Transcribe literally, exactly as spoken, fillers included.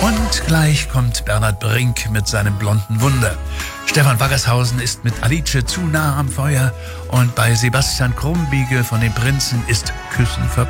Und gleich kommt Bernhard Brink mit seinem blonden Wunder. Stefan Waggershausen ist mit Alice zu nah am Feuer und bei Sebastian Krumbiegel von den Prinzen ist Küssen verboten.